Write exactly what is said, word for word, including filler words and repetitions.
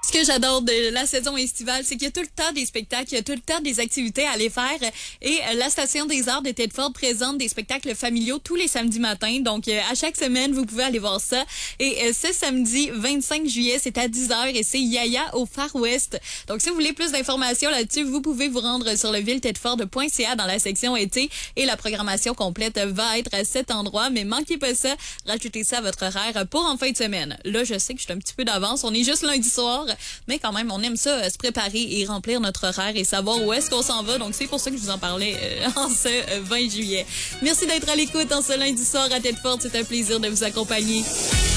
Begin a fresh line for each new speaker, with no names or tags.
Ce que j'adore de la saison estivale, c'est qu'il y a tout le temps des spectacles, il y a tout le temps des activités à aller faire. Et euh, la Station des Arts de Tedford présente des spectacles familiaux tous les samedis matins. Donc, euh, à chaque semaine, vous pouvez aller voir ça. Et euh, ce samedi vingt-cinq juillet, c'est à dix heures et c'est Yaya au Far West. Donc, si vous voulez plus d'informations là-dessus, vous pouvez vous rendre sur le ville tedford point c a dans la section été et la programmation complète va être à cet endroit. Mais manquez pas ça, rajoutez ça à votre horaire pour en fin de semaine. Là, je sais que je suis un petit peu d'avance. On est juste lundi soir, mais quand même, on aime ça, euh, se préparer et remplir notre horaire et savoir où est-ce qu'on s'en va. Donc, c'est pour ça que je vous en parlais euh, en ce euh, vingt juillet. Merci d'être à l'écoute en ce lundi soir à Tedford. C'est un plaisir de vous accompagner.